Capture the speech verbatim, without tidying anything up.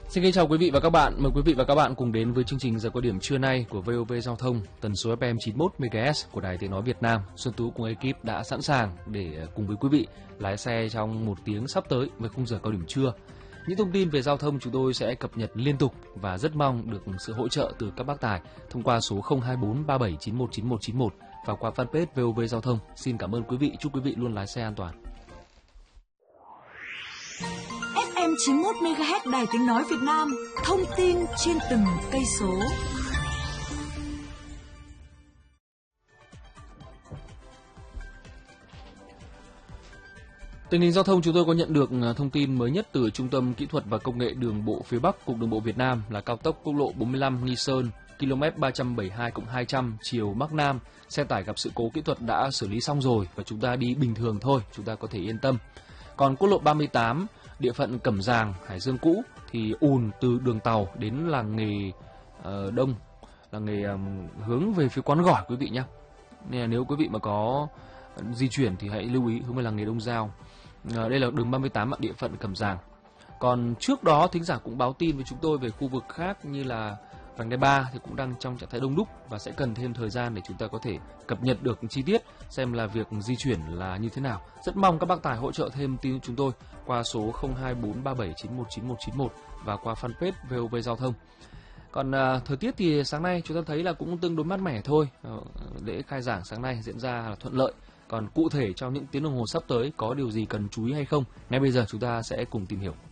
Xin kính chào quý vị và các bạn. Mời quý vị và các bạn cùng đến với chương trình Giờ Cao Điểm trưa nay của vê o vê Giao thông, tần số ép em chín mươi mốt mê ga héc của Đài Tiếng nói Việt Nam. Xuân Tú cùng ekip đã sẵn sàng để cùng với quý vị lái xe trong một tiếng sắp tới với khung giờ cao điểm trưa. Những thông tin về giao thông chúng tôi sẽ cập nhật liên tục và rất mong được sự hỗ trợ từ các bác tài thông qua số không hai bốn ba bảy chín một chín một chín một và qua fanpage vê o vê Giao thông. Xin cảm ơn quý vị, chúc quý vị luôn lái xe an toàn. ép em chín mươi mốt mê ga héc Đài Tiếng nói Việt Nam, thông tin trên từng cây số. Tình hình giao thông, chúng tôi có nhận được thông tin mới nhất từ Trung tâm Kỹ thuật và Công nghệ Đường bộ phía Bắc, Cục Đường bộ Việt Nam là cao tốc quốc lộ bốn mươi lăm Nghi Sơn, km ba trăm bảy mươi hai cộng hai trăm chiều Bắc Nam, xe tải gặp sự cố kỹ thuật đã xử lý xong rồi và chúng ta đi bình thường thôi, chúng ta có thể yên tâm. Còn quốc lộ ba mươi tám, địa phận Cẩm Giàng, Hải Dương cũ thì ùn từ đường tàu đến làng nghề uh, Đông, làng nghề um, hướng về phía Quán Gỏi quý vị nhé. Nên là nếu quý vị mà có di chuyển thì hãy lưu ý hướng về làng nghề Đông Giao. À, đây là đường ba mươi tám ở địa phận Cẩm Giàng. Còn trước đó thính giả cũng báo tin với chúng tôi về khu vực khác như là vành đai ba thì cũng đang trong trạng thái đông đúc và sẽ cần thêm thời gian để chúng ta có thể cập nhật được chi tiết xem là việc di chuyển là như thế nào. Rất mong các bác tài hỗ trợ thêm tin chúng tôi qua số không hai bốn ba bảy chín một chín một chín một và qua fanpage vê o vê Giao thông. Còn à, thời tiết thì sáng nay chúng ta thấy là cũng tương đối mát mẻ thôi. à, Lễ khai giảng sáng nay diễn ra là thuận lợi. Còn cụ thể trong những tiếng đồng hồ sắp tới có điều gì cần chú ý hay không, ngay bây giờ chúng ta sẽ cùng tìm hiểu.